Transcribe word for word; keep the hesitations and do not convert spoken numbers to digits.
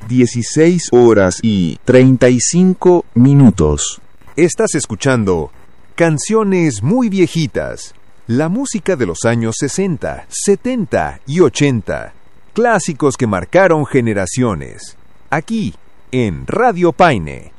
dieciséis horas y treinta y cinco minutos. Estás escuchando Canciones Muy Viejitas, la música de los años sesenta, setenta y ochenta, clásicos que marcaron generaciones, aquí en Radio Paine.